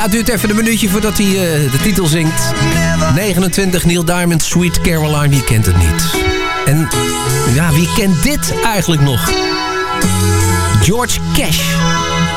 het duurt even een minuutje voordat hij de titel zingt. 29, Neil Diamond, Sweet Caroline, wie kent het niet? En ja, wie kent dit eigenlijk nog? George Cash.